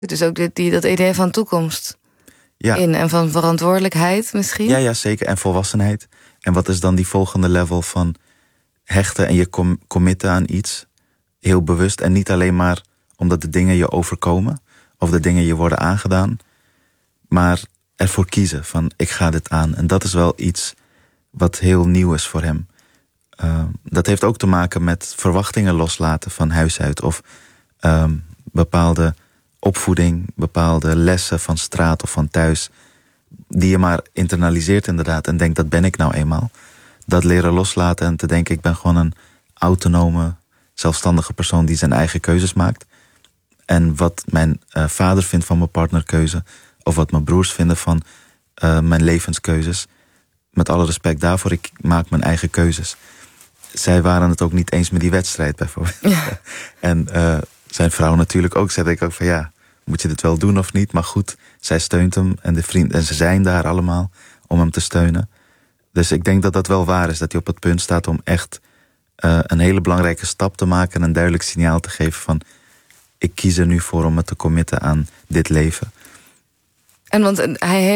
Dus ook dat idee van toekomst in en van verantwoordelijkheid misschien? Ja, zeker. En volwassenheid. En wat is dan die volgende level van hechten en je committen aan iets? Heel bewust. En niet alleen maar omdat de dingen je overkomen of de dingen je worden aangedaan, maar ervoor kiezen van ik ga dit aan. En dat is wel iets wat heel nieuw is voor hem. Dat heeft ook te maken met verwachtingen loslaten van huis uit. Of bepaalde opvoeding, bepaalde lessen van straat of van thuis, die je maar internaliseert inderdaad en denkt dat ben ik nou eenmaal. Dat leren loslaten en te denken ik ben gewoon een autonome, zelfstandige persoon die zijn eigen keuzes maakt. En wat mijn vader vindt van mijn partnerkeuze, of wat mijn broers vinden van mijn levenskeuzes, met alle respect daarvoor, ik maak mijn eigen keuzes. Zij waren het ook niet eens met die wedstrijd bijvoorbeeld. Ja. En zijn vrouw natuurlijk ook. Zei ik ook van ja, moet je dit wel doen of niet? Maar goed, zij steunt hem en de vriend en ze zijn daar allemaal om hem te steunen. Dus ik denk dat dat wel waar is, dat hij op het punt staat om echt een hele belangrijke stap te maken en een duidelijk signaal te geven van ik kies er nu voor om me te committen aan dit leven. En want hij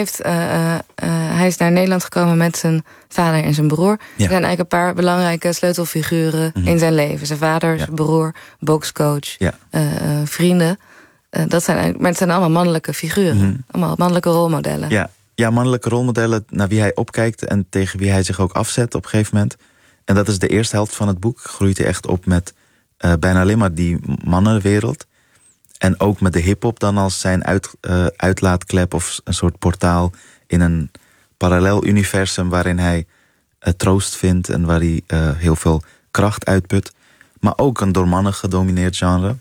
is naar Nederland gekomen met zijn vader en zijn broer. Ja. Er zijn eigenlijk een paar belangrijke sleutelfiguren in zijn leven. Zijn vader, zijn broer, bokscoach, vrienden. Maar het zijn allemaal mannelijke figuren. Allemaal mannelijke rolmodellen. Ja, mannelijke rolmodellen naar wie hij opkijkt en tegen wie hij zich ook afzet op een gegeven moment. En dat is de eerste helft van het boek. Groeit hij echt op met bijna alleen maar die mannenwereld. En ook met de hiphop dan als zijn uitlaatklep of een soort portaal in een parallel universum waarin hij troost vindt en waar hij heel veel kracht uitput. Maar ook een door mannen gedomineerd genre.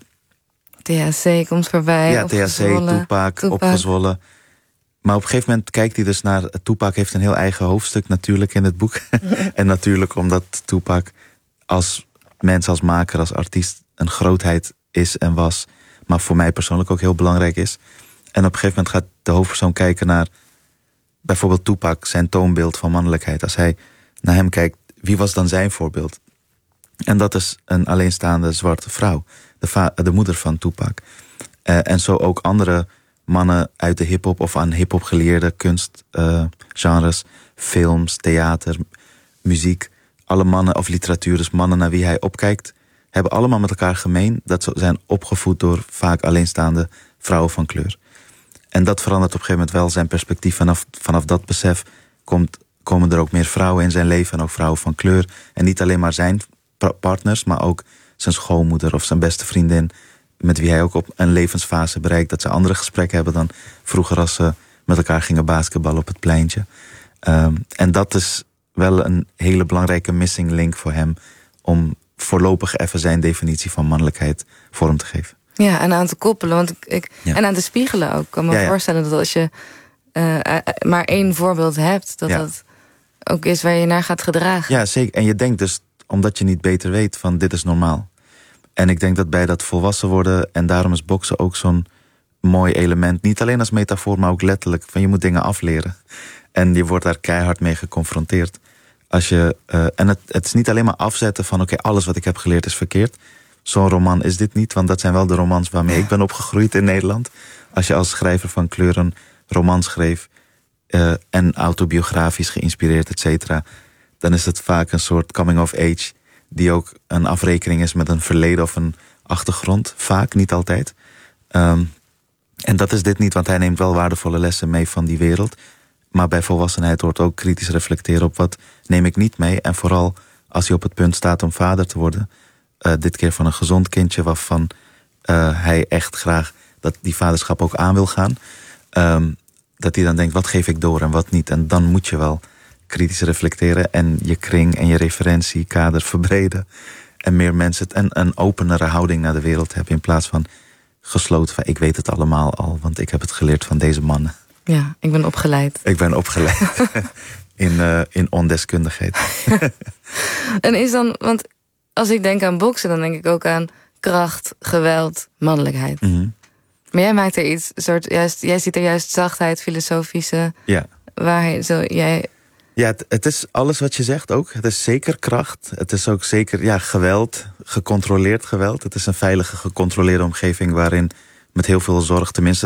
THC komt voorbij. Ja, THC, Tupac, opgezwollen. Maar op een gegeven moment kijkt hij dus naar Tupac heeft een heel eigen hoofdstuk natuurlijk in het boek. En natuurlijk omdat Tupac als mens, als maker, als artiest een grootheid is en was, maar voor mij persoonlijk ook heel belangrijk is. En op een gegeven moment gaat de hoofdpersoon kijken naar bijvoorbeeld Tupac, zijn toonbeeld van mannelijkheid. Als hij naar hem kijkt, wie was dan zijn voorbeeld? En dat is een alleenstaande zwarte vrouw, de moeder van Tupac. En zo ook andere mannen uit de hiphop of aan hiphop geleerde kunstgenres, films, theater, muziek. Alle mannen of literatuur, dus mannen naar wie hij opkijkt, hebben allemaal met elkaar gemeen dat ze zijn opgevoed door vaak alleenstaande vrouwen van kleur. En dat verandert op een gegeven moment wel zijn perspectief. Vanaf dat besef komen er ook meer vrouwen in zijn leven en ook vrouwen van kleur. En niet alleen maar zijn partners, maar ook zijn schoonmoeder of zijn beste vriendin, met wie hij ook op een levensfase bereikt dat ze andere gesprekken hebben dan vroeger als ze met elkaar gingen basketballen op het pleintje. En dat is wel een hele belangrijke missing link voor hem om voorlopig even zijn definitie van mannelijkheid vorm te geven. Ja, en aan te koppelen. En aan te spiegelen ook. Ik kan me voorstellen dat als je maar één voorbeeld hebt, dat ook is waar je naar gaat gedragen. Ja, zeker. En je denkt dus, omdat je niet beter weet, van dit is normaal. En ik denk dat bij dat volwassen worden, en daarom is boksen ook zo'n mooi element. Niet alleen als metafoor, maar ook letterlijk. Van je moet dingen afleren. En je wordt daar keihard mee geconfronteerd. En het is niet alleen maar afzetten van oké, alles wat ik heb geleerd is verkeerd. Zo'n roman is dit niet, want dat zijn wel de romans waarmee ik ben opgegroeid in Nederland. Als je als schrijver van kleur een roman schreef en autobiografisch geïnspireerd, et cetera, dan is het vaak een soort coming of age die ook een afrekening is met een verleden of een achtergrond. Vaak, niet altijd. En dat is dit niet, want hij neemt wel waardevolle lessen mee van die wereld. Maar bij volwassenheid hoort ook kritisch reflecteren op wat neem ik niet mee. En vooral als hij op het punt staat om vader te worden, dit keer van een gezond kindje waarvan hij echt graag dat die vaderschap ook aan wil gaan. Dat hij dan denkt, wat geef ik door en wat niet. En dan moet je wel kritisch reflecteren en je kring en je referentiekader verbreden. En meer mensen en een openere houding naar de wereld hebben in plaats van gesloten van ik weet het allemaal al, want ik heb het geleerd van deze mannen. Ja, ik ben opgeleid. Ik ben opgeleid in ondeskundigheid. En is dan, want als ik denk aan boksen, dan denk ik ook aan kracht, geweld, mannelijkheid. Maar jij maakt er iets jij ziet er juist zachtheid, filosofische waarheid. Ja, het is alles wat je zegt ook. Het is zeker kracht. Het is ook zeker geweld, gecontroleerd geweld. Het is een veilige, gecontroleerde omgeving waarin met heel veel zorg. Tenminste,